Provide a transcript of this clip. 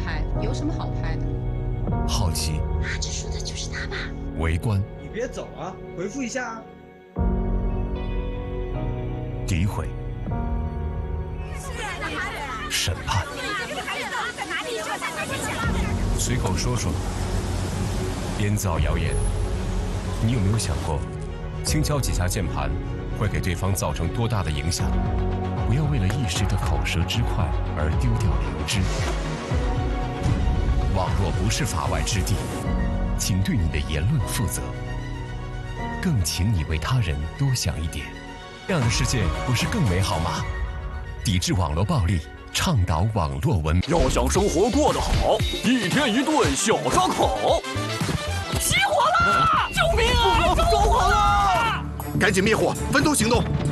拍，有什么好拍的？ 好奇， 这说的就是他吧？ 围观， 你别走啊，回复一下啊。 诋毁，审判，随口说说，编造谣言。你有没有想过，轻敲几下键盘会给对方造成多大的影响？不要为了一时的口舌之快而丢掉良知。网络不是法外之地，请对你的言论负责，更请你为他人多想一点。这样的世界不是更美好吗？抵制网络暴力，倡导网络文明。 要想生活过得好，一天一顿小烧烤。 起火了！救命啊！ 着火了！ 赶紧灭火，分头行动。